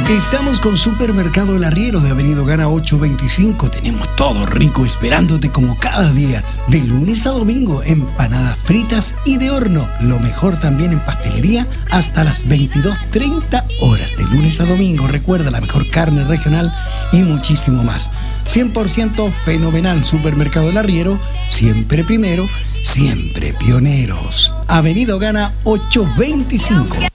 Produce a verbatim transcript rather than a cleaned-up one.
Estamos con Supermercado El Arriero de Avenida Gana ocho veinticinco. Tenemos todo rico esperándote como cada día, de lunes a domingo, empanadas fritas y de horno. Lo mejor también en pastelería hasta las veintidós treinta horas, de lunes a domingo. Recuerda, la mejor carne regional y muchísimo más. cien por ciento fenomenal. Supermercado El Arriero, siempre primero, siempre pioneros. Avenida Gana ocho veinticinco.